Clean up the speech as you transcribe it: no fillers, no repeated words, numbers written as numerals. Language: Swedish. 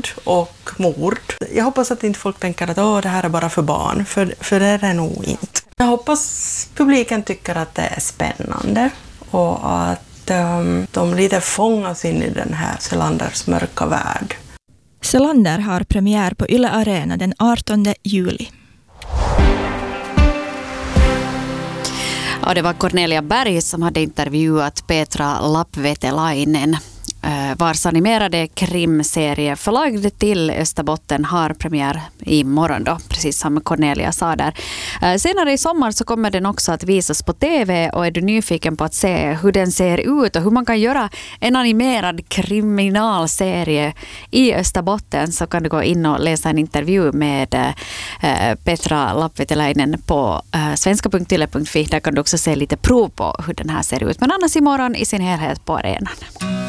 våld och mord. Jag hoppas att inte folk tänker att det här är bara för barn, för det är det nog inte. Jag hoppas publiken tycker att det är spännande och att de lite fångas in i den här Selanders mörka värld. Selander har premiär på Yle Arena den 18 juli. Ja, det var Cornelia Berg som hade intervjuat Petra Lappvetelainen, vars animerade krimserie Förlagd till Österbotten har premiär imorgon då, precis som Cornelia sa där. Senare i sommar så kommer den också att visas på TV, och är du nyfiken på att se hur den ser ut och hur man kan göra en animerad kriminalserie i Österbotten, så kan du gå in och läsa en intervju med Petra Lappvetelainen på svenska.yle.fi. Där kan du också se lite prov på hur den här ser ut. Men annars imorgon i sin helhet på arenan.